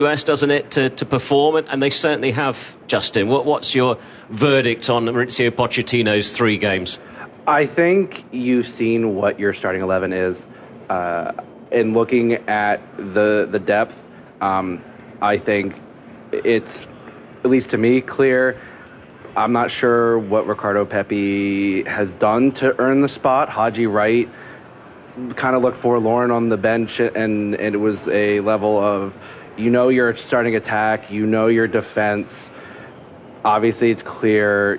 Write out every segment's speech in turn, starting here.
US, doesn't it, to perform, and they certainly have. Justin, what's your verdict on Mauricio Pochettino's 3 games? I think you've seen what your starting 11 is. In looking at the depth, I think it's, at least to me, clear. I'm not sure what Ricardo Pepi has done to earn the spot. Haji Wright kind of looked forlorn on the bench, and it was a level of, your starting attack, your defense. Obviously, it's clear,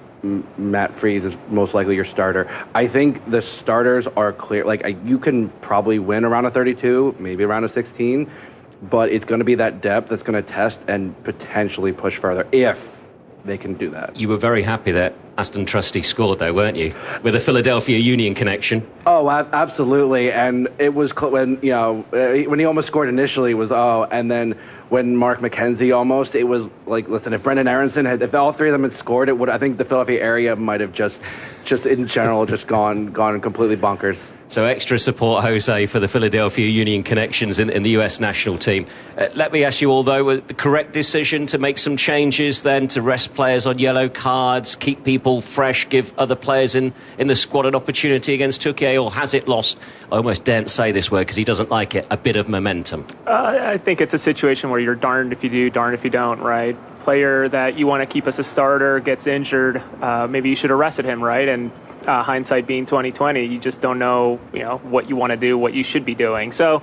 Matt Freese is most likely your starter. I think the starters are clear. You can probably win around a 32, maybe around a 16, but it's going to be that depth that's going to test and potentially push further if they can do that. You were very happy that Aston Trusty scored, though, weren't you? With a Philadelphia Union connection. Oh, absolutely. And it was when he almost scored initially, and then when Mark McKenzie almost, it was like, listen, if Brendan Aronson if all 3 of them had scored, I think the Philadelphia area might have just in general just gone completely bonkers. So extra support, Jose, for the Philadelphia Union connections in the US national team. Let me ask you all, though, the correct decision to make some changes then, to rest players on yellow cards, keep people fresh, give other players in the squad an opportunity against Turkey, or has it lost, I almost daren't say this word because he doesn't like it, a bit of momentum? I think it's a situation where you're darned if you do, darned if you don't, right? Player that you want to keep as a starter gets injured, maybe you should have rested him, right? And hindsight being 2020, you just don't know, what you want to do, what you should be doing. So,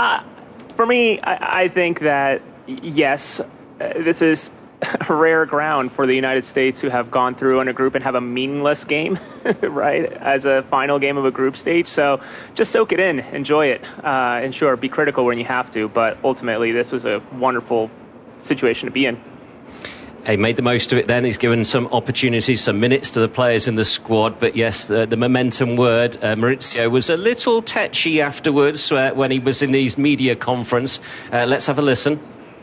for me, I think that yes, this is rare ground for the United States who have gone through in a group and have a meaningless game, right, as a final game of a group stage. So, just soak it in, enjoy it, and sure, be critical when you have to. But ultimately, this was a wonderful situation to be in. He made the most of it then. He's given some opportunities, some minutes to the players in the squad. But yes, the momentum word, Mauricio was a little tetchy afterwards when he was in these media conference. Let's have a listen.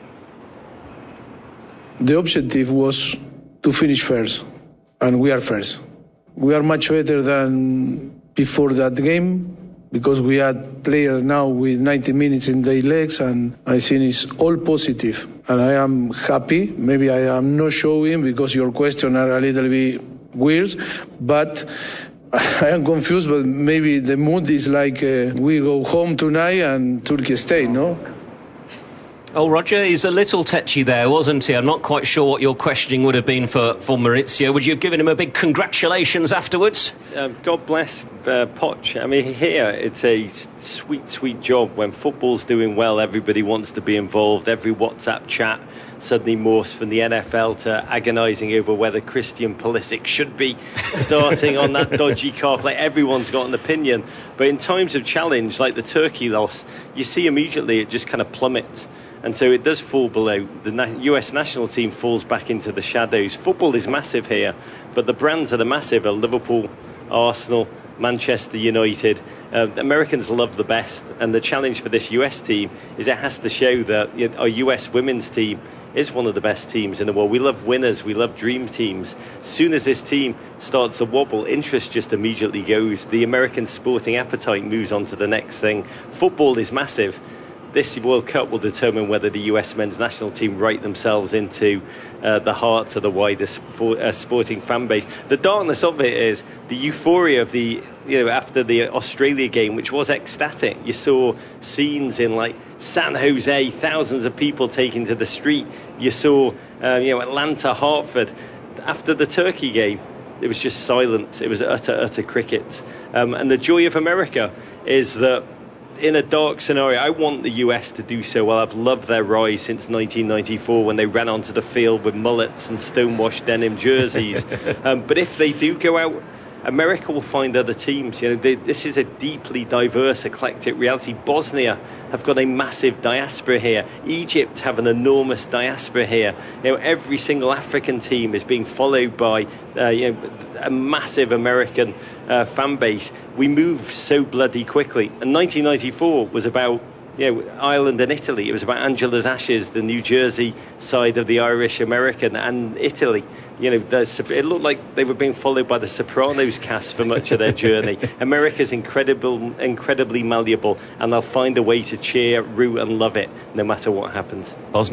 The objective was to finish first, and we are first. We are much better than before that game, because we had players now with 90 minutes in their legs, and I think it's all positive. And I am happy. Maybe I am not showing because your questions are a little bit weird, but I am confused, but maybe the mood is like we go home tonight and Turkey stay, no? Oh, Roger, he's a little tetchy there, wasn't he? I'm not quite sure what your questioning would have been for Mauricio. Would you have given him a big congratulations afterwards? God bless Poch. I mean, here it's a sweet, sweet job. When football's doing well, everybody wants to be involved. Every WhatsApp chat suddenly morphs from the NFL to agonising over whether Christian Pulisic should be starting on that dodgy calf. Like, everyone's got an opinion. But in times of challenge, like the Turkey loss, you see immediately it just kind of plummets. And so it does fall below. The US national team falls back into the shadows. Football is massive here, but the brands that are massive are Liverpool, Arsenal, Manchester United. Americans love the best, and the challenge for this US team is it has to show that our US women's team is one of the best teams in the world. We love winners, we love dream teams. As soon as this team starts to wobble, interest just immediately goes. The American sporting appetite moves on to the next thing. Football is massive. This World Cup will determine whether the US men's national team write themselves into the hearts of the wider sporting fan base. The darkness of it is the euphoria of after the Australia game, which was ecstatic. You saw scenes in like San Jose, thousands of people taking to the street. You saw Atlanta, Hartford. After the Turkey game, it was just silence. It was utter cricket. And the joy of America is that in a dark scenario, I want the US to do so well. I've loved their rise since 1994 when they ran onto the field with mullets and stonewashed denim jerseys. But if they do go out, America will find other teams. This is a deeply diverse, eclectic reality. Bosnia have got a massive diaspora here. Egypt have an enormous diaspora here. Every single African team is being followed by a massive American fan base. We move so bloody quickly. And 1994 was about Ireland and Italy. It was about Angela's Ashes, the New Jersey side of the Irish American, and Italy. You know, it looked like they were being followed by the Sopranos cast for much of their journey. America's incredibly malleable, and they'll find a way to cheer, root, and love it no matter what happens.